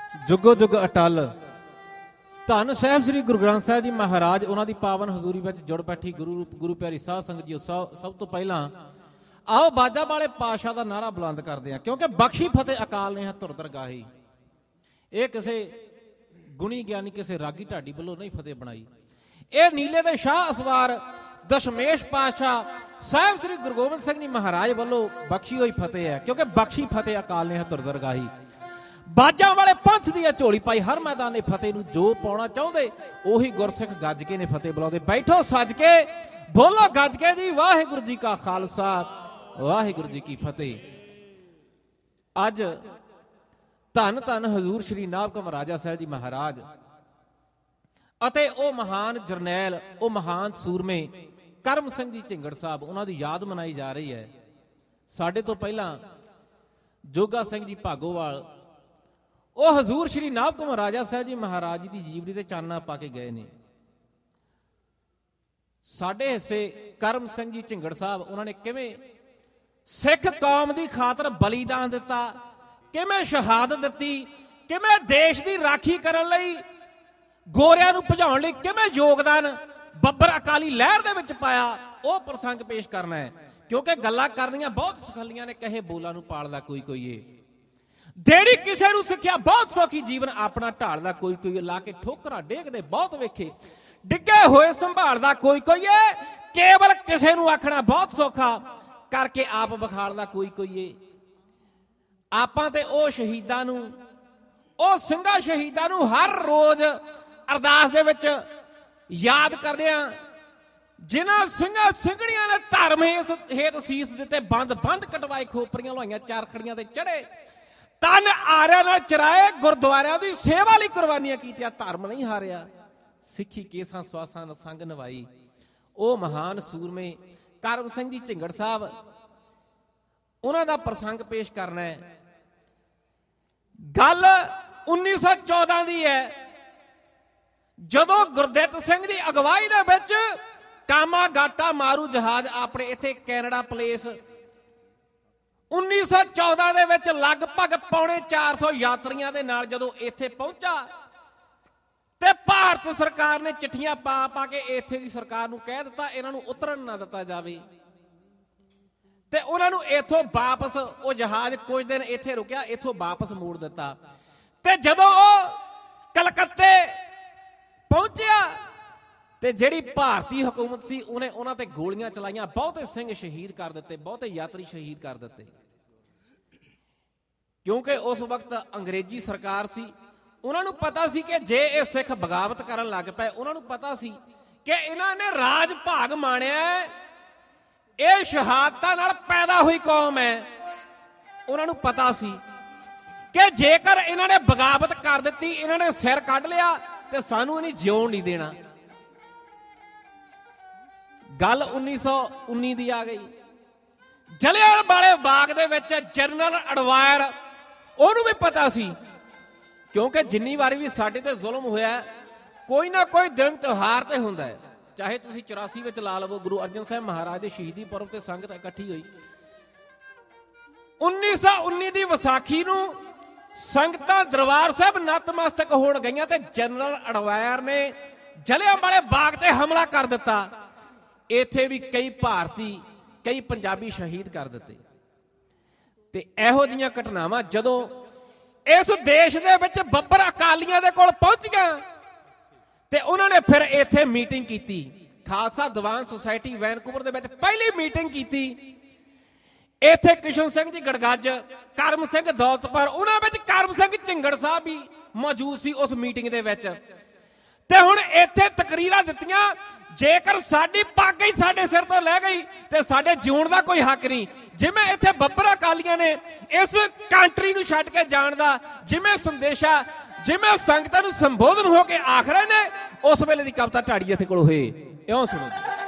जुगो जुग अटल। धन साहिब श्री गुरु ग्रंथ साहिब जी महाराज उन्हां दी पावन हजूरी विच जुड़ बैठी गुरु प्यारी साध संगत जी। सब तो पहला आओ बाजा वाले पातशाह दा नारा बुलंद करदे हां, क्योंकि बख्शी फतेह अकाल ने धुर धुर गाही। ये किसी गुणी ज्ञानी किसी रागी ढाडी वालों नहीं फतेह बनाई। ये नीले दे शाह असवार दशमेश पातशाह साहिब श्री गुरु गोबिंद सिंह जी महाराज वालों बख्शी हुई फतेह है, क्योंकि बख्शी फतेह अकाल ने धुर धुर गाही। बाजा वाले पंथ दी झोली पाई, हर मैदान ने फतेह नूं जो पाउणा चाहुंदे उही गुरसिख गज के ने फतेह बुलाउंदे। बैठो सज के बोलो गज के जी, वाहिगुरू जी का खालसा वाहिगुरू जी की फतेह। अज धन धन हजूर श्री नाभकम राजा साहिब जी महाराज अते ओ महान जरनैल, ओ महान सूरमे करम सिंह जी झिंगड़ साहब, उन्हां दी याद मनाई जा रही है। साडे तो पहला जोगा सिंह जी भागोवाल ਉਹ ਹਜ਼ੂਰ ਸ਼੍ਰੀ ਨਾਭਕਮ ਰਾਜਾ ਸਾਹਿਬ ਜੀ ਮਹਾਰਾਜ ਜੀ ਦੀ ਜੀਵਨੀ ਤੇ ਚਾਨਣਾ ਪਾ ਕੇ ਗਏ ਨੇ। ਸਾਡੇ ਹਿੱਸੇ ਕਰਮ ਸਿੰਘ ਜੀ ਝਿੰਗੜ ਸਾਹਿਬ ਉਹਨਾਂ ਨੇ ਕਿਵੇਂ ਸਿੱਖ ਕੌਮ ਦੀ ਖਾਤਰ ਬਲੀਦਾਨ ਦਿੱਤਾ, ਕਿਵੇਂ ਸ਼ਹਾਦਤ ਦਿੱਤੀ, ਕਿਵੇਂ ਦੇਸ਼ ਦੀ ਰਾਖੀ ਕਰਨ ਲਈ ਗੋਰਿਆਂ ਨੂੰ ਭਜਾਉਣ ਲਈ ਕਿਵੇਂ ਯੋਗਦਾਨ ਬੱਬਰ ਅਕਾਲੀ ਲਹਿਰ ਦੇ ਵਿੱਚ ਪਾਇਆ, ਉਹ ਪ੍ਰਸੰਗ ਪੇਸ਼ ਕਰਨਾ ਹੈ। ਕਿਉਂਕਿ ਗੱਲਾਂ ਕਰਨੀਆਂ ਬਹੁਤ ਸਖਲੀਆਂ ਨੇ, ਕਹੇ ਬੋਲਾਂ ਨੂੰ ਪਾਲਦਾ ਕੋਈ ਕੋਈ ਏ। ਦੇੜੀ ਕਿਸੇ ਨੂੰ ਸਿੱਖਿਆ ਬਹੁਤ ਸੌਖੀ, ਜੀਵਨ ਆਪਣਾ ਢਾਲਦਾ ਕੋਈ ਕੋਈ, ਲਾ ਕੇ ਠੋਕਰਾਂ ਡੇਗਦੇ ਬਹੁਤ ਵੇਖੇ, ਡਿੱਗੇ ਹੋਏ ਸੰਭਾਲਦਾ ਕੋਈ ਕੋਈ ਏ। ਕੇਵਲ ਕਿਸੇ ਨੂੰ ਆਖਣਾ ਬਹੁਤ ਸੌਖਾ, ਕਰਕੇ ਆਪ ਵਿਖਾਲਦਾ ਕੋਈ ਕੋਈ ਏ। ਆਪਾਂ ਤੇ ਉਹ ਸ਼ਹੀਦਾਂ ਨੂੰ, ਉਹ ਸਿੰਘਾਂ ਸ਼ਹੀਦਾਂ ਨੂੰ ਹਰ ਰੋਜ਼ ਅਰਦਾਸ ਦੇ ਵਿੱਚ ਯਾਦ ਕਰਦੇ ਆ, ਜਿਨ੍ਹਾਂ ਸਿੰਘਾਂ ਸਿੰਘਣੀਆਂ ਨੇ ਧਰਮ ਹੇਤ ਸੀਸ ਦਿੱਤੇ, ਬੰਦ ਬੰਦ ਕਟਵਾਏ, ਖੋਪਰੀਆਂ ਲਵਾਈਆਂ, ਚਾਰਖੜੀਆਂ ਤੇ ਚੜੇ, ਤਨ ਆਰਿਆਂ ਨਾਲ ਚਰਾਏ, ਗੁਰਦੁਆਰਿਆਂ ਦੀ ਸੇਵਾ ਲਈ ਕੁਰਬਾਨੀਆਂ ਕੀਤੀਆਂ, ਧਰਮ ਨਹੀਂ ਹਾਰਿਆ, ਸਿੱਖੀ ਕੇਸਾਂ ਸਵਾਸਾਂ ਦਾ ਸੰਗ ਨਿਭਾਈ। ਉਹ ਮਹਾਨ ਸੂਰਮੇ ਕਰਮ ਸਿੰਘ ਜੀ ਝਿੰਗੜ ਸਾਹਿਬ, ਉਹਨਾਂ ਦਾ ਪ੍ਰਸੰਗ ਪੇਸ਼ ਕਰਨਾ ਹੈ। ਗੱਲ 1914 ਦੀ ਹੈ, ਜਦੋਂ ਗੁਰਦਿੱਤ ਸਿੰਘ ਦੀ ਅਗਵਾਈ ਦੇ ਵਿੱਚ ਕਾਮਾਗਾਟਾ ਮਾਰੂ ਜਹਾਜ਼ ਆਪਣੇ ਇੱਥੇ ਕੈਨੇਡਾ ਪਲੇਸ 1914 ਦੇ ਵਿੱਚ ਲਗਭਗ ਪੌਣੇ 400 ਯਾਤਰੀਆਂ ਦੇ ਨਾਲ ਜਦੋਂ ਇੱਥੇ ਪਹੁੰਚਾ ਤੇ ਭਾਰਤ ਸਰਕਾਰ ਨੇ ਚਿੱਠੀਆਂ ਪਾ ਪਾ ਕੇ ਇੱਥੇ ਦੀ ਸਰਕਾਰ ਨੂੰ ਕਹਿ ਦਿੱਤਾ ਇਹਨਾਂ ਨੂੰ ਉਤਰਨ ਨਾ ਦਿੱਤਾ ਜਾਵੇ, ਤੇ ਉਹਨਾਂ ਨੂੰ ਇੱਥੋਂ ਵਾਪਸ, ਉਹ ਜਹਾਜ਼ ਕੁਝ ਦਿਨ ਇੱਥੇ ਰੁਕਿਆ, ਇੱਥੋਂ ਵਾਪਸ ਮੋੜ ਦਿੱਤਾ। ਤੇ ਜਦੋਂ ਉਹ ਕਲਕੱਤੇ ਪਹੁੰਚਿਆ ਤੇ ਜਿਹੜੀ ਭਾਰਤੀ ਹਕੂਮਤ ਸੀ ਉਹਨੇ ਉਹਨਾਂ ਤੇ ਗੋਲੀਆਂ ਚਲਾਈਆਂ, ਬਹੁਤੇ ਸਿੰਘ ਸ਼ਹੀਦ ਕਰ ਦਿੱਤੇ, ਬਹੁਤੇ ਯਾਤਰੀ ਸ਼ਹੀਦ ਕਰ ਦਿੱਤੇ। ਕਿਉਂਕਿ ਉਸ ਵਕਤ ਅੰਗਰੇਜ਼ੀ ਸਰਕਾਰ ਸੀ, ਉਹਨਾਂ ਨੂੰ ਪਤਾ ਸੀ ਕਿ ਜੇ ਇਹ ਸਿੱਖ ਬਗਾਵਤ ਕਰਨ ਲੱਗ ਪਏ, ਉਹਨਾਂ ਨੂੰ ਪਤਾ ਸੀ ਕਿ ਇਹਨਾਂ ਨੇ ਰਾਜ ਭਾਗ ਮਾਣਿਆ, ਇਹ ਸ਼ਹਾਦਤਾਂ ਨਾਲ ਪੈਦਾ ਹੋਈ ਕੌਮ ਹੈ। ਉਹਨਾਂ ਨੂੰ ਪਤਾ ਸੀ ਕਿ ਜੇਕਰ ਇਹਨਾਂ ਨੇ ਬਗਾਵਤ ਕਰ ਦਿੱਤੀ, ਇਹਨਾਂ ਨੇ ਸਿਰ ਕੱਢ ਲਿਆ, ਤੇ ਸਾਨੂੰ ਇਹਨੇ ਜਿਉਣ ਨਹੀਂ ਦੇਣਾ। ਗੱਲ 1919 ਦੀ ਆ ਗਈ। ਜਲਿਆਂਵਾਲੇ ਬਾਗ ਦੇ ਵਿੱਚ ਜਨਰਲ ਅਡਵਾਇਰ, ਉਹਨੂੰ ਵੀ ਪਤਾ ਸੀ, ਕਿਉਂਕਿ ਜਿੰਨੀ ਵਾਰੀ ਵੀ ਸਾਡੇ ਤੇ ਜ਼ੁਲਮ ਹੋਇਆ, ਕੋਈ ਨਾ ਕੋਈ ਦਿਨ ਤਿਉਹਾਰ ਤੇ ਹੁੰਦਾ ਹੈ। ਚਾਹੇ ਤੁਸੀਂ 84 ਵਿੱਚ ਲਾ ਲਵੋ, ਗੁਰੂ ਅਰਜਨ ਸਾਹਿਬ ਮਹਾਰਾਜ ਦੇ ਸ਼ਹੀਦੀ ਪੁਰਬ ਤੇ ਸੰਗਤ ਇਕੱਠੀ ਹੋਈ। 1919 ਦੀ ਵਿਸਾਖੀ ਨੂੰ ਸੰਗਤਾਂ ਦਰਬਾਰ ਸਾਹਿਬ ਨਤਮਸਤਕ ਹੋਣ ਗਈਆਂ ਤੇ ਜਨਰਲ ਅਡਵਾਇਰ ਨੇ ਜਲਿਆਂਵਾਲੇ ਬਾਗ ਤੇ ਹਮਲਾ ਕਰ ਦਿੱਤਾ। ਇੱਥੇ ਵੀ ਕਈ ਭਾਰਤੀ, ਕਈ ਪੰਜਾਬੀ ਸ਼ਹੀਦ ਕਰ ਦਿੱਤੇ। ਤੇ ਇਹੋ ਜਿਹੀਆਂ ਘਟਨਾਵਾਂ ਜਦੋਂ ਇਸ ਦੇਸ਼ ਦੇ ਵਿੱਚ ਬੱਬਰ ਅਕਾਲੀਆਂ ਦੇ ਕੋਲ ਪਹੁੰਚੀਆਂ ਤੇ ਉਹਨਾਂ ਨੇ ਫਿਰ ਇੱਥੇ ਮੀਟਿੰਗ ਕੀਤੀ, ਖਾਲਸਾ ਦੀਵਾਨ ਸੁਸਾਇਟੀ ਵੈਨਕੂਵਰ ਦੇ ਵਿੱਚ ਪਹਿਲੀ ਮੀਟਿੰਗ ਕੀਤੀ। ਇੱਥੇ ਕਿਸ਼ਨ ਸਿੰਘ ਜੀ ਗੜਗੱਜ, ਕਰਮ ਸਿੰਘ ਦੌਲਤਪੁਰ, ਉਹਨਾਂ ਵਿੱਚ ਕਰਮ ਸਿੰਘ ਝਿੰਗੜ ਸਾਹਿਬ ਵੀ ਮੌਜੂਦ ਸੀ ਉਸ ਮੀਟਿੰਗ ਦੇ ਵਿੱਚ। ਤੇ ਹੁਣ ਇੱਥੇ ਤਕਰੀਰਾਂ ਦਿੱਤੀਆਂ, ਜੇਕਰ ਸਾਡੀ ਪੱਗ ਹੀ ਸਾਡੇ ਸਿਰ ਤੋਂ ਲੈ ਗਈ ਤੇ ਸਾਡੇ ਜਿਉਣ ਦਾ ਕੋਈ ਹੱਕ ਨਹੀਂ। ਜਿਵੇਂ ਇੱਥੇ ਬੱਬਰ ਅਕਾਲੀਆਂ ਨੇ ਇਸ ਕੰਟਰੀ ਨੂੰ ਛੱਡ ਕੇ ਜਾਣ ਦਾ ਜਿਵੇਂ ਸੰਦੇਸ਼ਾ, ਜਿਵੇਂ ਸੰਗਤਾਂ ਨੂੰ ਸੰਬੋਧਨ ਹੋ ਕੇ ਆਖ ਰਹੇ ਨੇ, ਉਸ ਵੇਲੇ ਦੀ ਕਵਿਤਾ ਢਾੜੀ ਇੱਥੇ ਕੋਲ ਹੋਏ, ਇਉਂ ਸੁਣੋ।